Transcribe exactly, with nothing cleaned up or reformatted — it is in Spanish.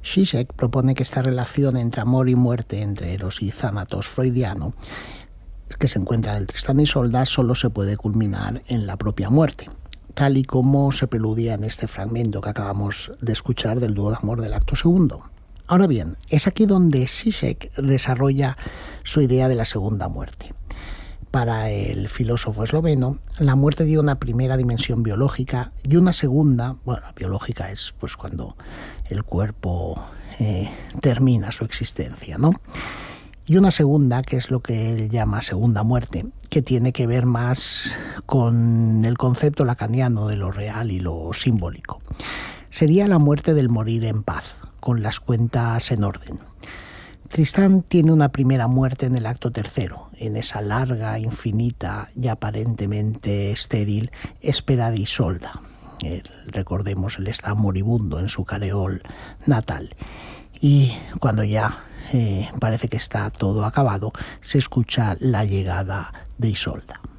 Zizek propone que esta relación entre amor y muerte, entre Eros y Thanatos freudiano, que se encuentra en el Tristán y Isolda, solo se puede culminar en la propia muerte, tal y como se preludia en este fragmento que acabamos de escuchar del dúo de amor del acto segundo. Ahora bien, es aquí donde Zizek desarrolla su idea de la segunda muerte. Para el filósofo esloveno, la muerte tiene una primera dimensión biológica y una segunda, bueno, la biológica es pues cuando el cuerpo eh, termina su existencia, ¿no? Y una segunda, que es lo que él llama segunda muerte, que tiene que ver más con el concepto lacaniano de lo real y lo simbólico. Sería la muerte del morir en paz, con las cuentas en orden. Tristán tiene una primera muerte en el acto tercero, en esa larga, infinita y aparentemente estéril espera de Isolda. Él, recordemos, él está moribundo en su Careol natal. Y cuando ya eh, parece que está todo acabado, se escucha la llegada de Isolda.